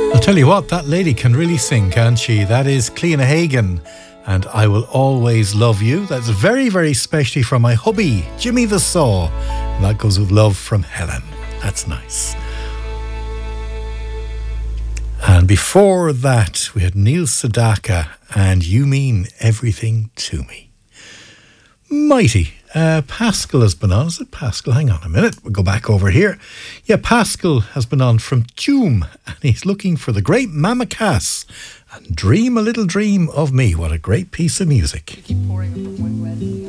I'll tell you what, that lady can really sing, can't she? That is Cliona Hagan, and I Will Always Love You. That's very, very specially from my hubby, Jimmy the Saw. And that goes with Love from Helen. That's nice. And before that, we had Neil Sedaka and You Mean Everything to Me. Mighty. Pascal has been on. Is it Pascal? Hang on a minute. We'll go back over here. Yeah, Pascal has been on from Tuam, and he's looking for the great Mama Cass and Dream a Little Dream of Me. What a great piece of music. Keep pouring